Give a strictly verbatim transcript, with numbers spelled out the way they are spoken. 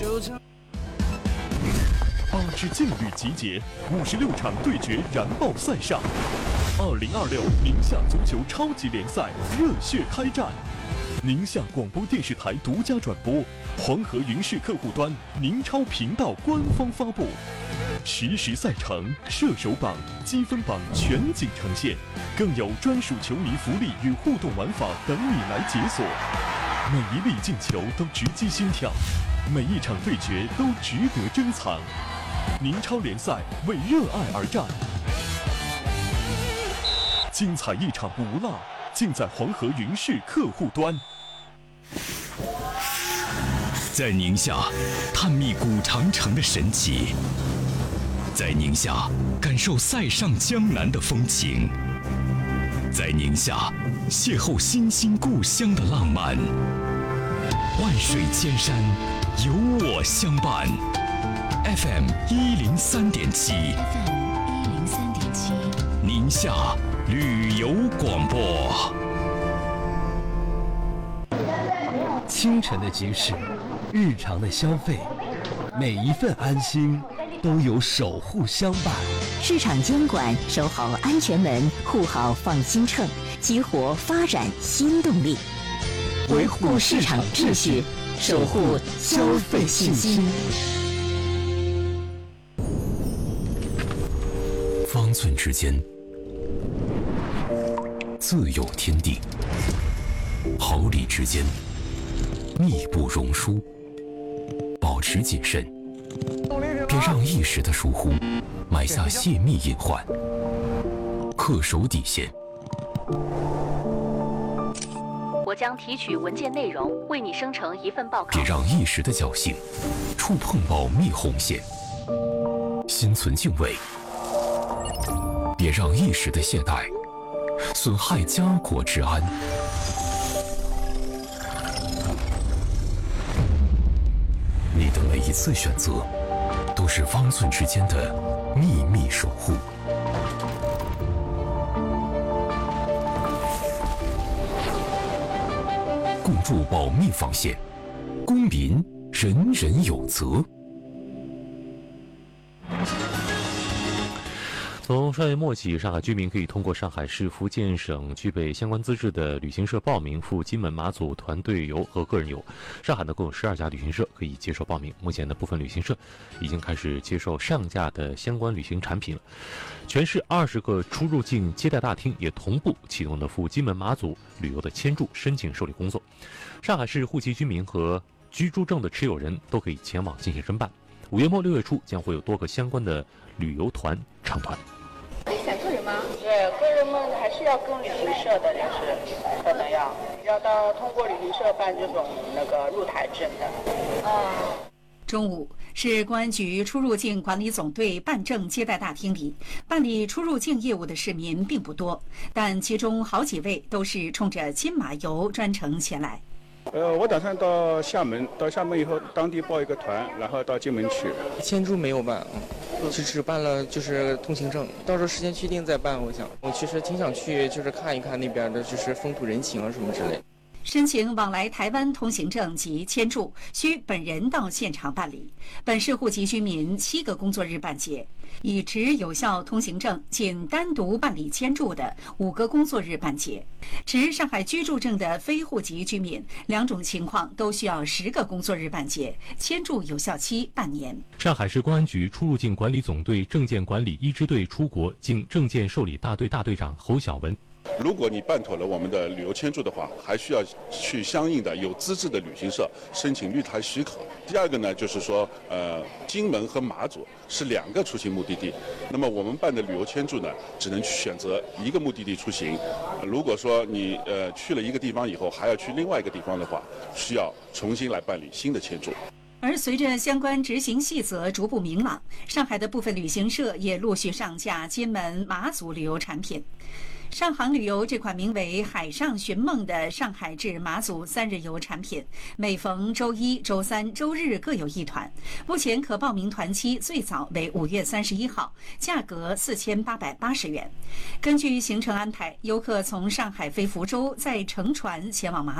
八支劲旅集结，五十六场对决燃爆赛上。二零二六宁夏足球超级联赛热血开战，宁夏广播电视台独家转播，黄河云视客户端、宁超频道官方发布，实时赛程、射手榜、积分榜全景呈现，更有专属球迷福利与互动玩法等你来解锁。每一粒进球都直击心跳，每一场对决都值得珍藏。宁超联赛为热爱而战，精彩一场不落，尽在黄河云视客户端。 在宁夏探秘古长城的神奇，在宁夏感受塞上江南的风情，在宁夏邂逅新兴故乡的浪漫。万水千山，有我相伴。F M 一零三点七 F M 一零三点七， 宁夏旅游广播。 清晨的集市，日常的消费，每一份安心都有守护相伴。 市场监管，守好安全门，护好放心秤，激活发展新动力，维护市场秩序，守护消费信心。 方寸之间，自有天地；毫厘之间，密不容疏。保持谨慎，别让一时的疏忽埋下泄密隐患。恪守底线。 我将提取文件内容，为你生成一份报告。 别让一时的侥幸触碰保密红线。心存敬畏。别让一时的懈怠损害家国之安。你的每一次选择，都是方寸之间的秘密守护。共筑保密防线，公民人人有责。 从上月末起，上海居民可以通过上海市福建省具备相关资质的旅行社报名赴金门马祖团队游和个人游。上海呢共有十二家旅行社可以接受报名，目前呢部分旅行社已经开始接受上架的相关旅行产品了。全市二十个出入境接待大厅也同步启动了赴金门马祖旅游的签注申请受理工作。上海市户籍居民和居住证的持有人都可以前往进行申办。五月末六月初将会有多个相关的旅游团成团。 你选个人吗？对，个人们还是要跟旅行社的，就是可能要要到通过旅行社办这种那个入台证的。 啊。中午，市公安局出入境管理总队办证接待大厅里，办理出入境业务的市民并不多，但其中好几位都是冲着金马游专程前来。 呃，我打算到厦门，到厦门以后当地报一个团，然后到金门去。 签注没有办，就只办了就是通行证，到时候时间确定再办。我想，我其实挺想去，就是看一看那边的，就是风土人情啊什么之类的。 申请往来台湾通行证及签注，需本人到现场办理。本市户籍居民七个工作日办结，已持有效通行证仅单独办理签注的五个工作日办结。持上海居住证的非户籍居民，两种情况都需要十个工作日办结，签注有效期半年。 上海市公安局出入境管理总队证件管理一支队出国境证件受理大队大队长侯晓文。 如果你办妥了我们的旅游签注的话，还需要去相应的有资质的旅行社申请绿台许可。第二个呢，就是说，呃，金门和马祖是两个出行目的地，那么我们办的旅游签注呢，只能去选择一个目的地出行。如果说你呃去了一个地方以后，还要去另外一个地方的话，需要重新来办理新的签注。 而随着相关执行细则逐步明朗，上海的部分旅行社也陆续上架金门、马祖旅游产品。上航旅游这款名为“海上寻梦”的上海至马祖三日游产品，每逢周一、周三、周日各有一团。目前可报名团期最早为五月三十一号，价格四千八百八十元。根据行程安排，游客从上海飞福州，再乘船前往马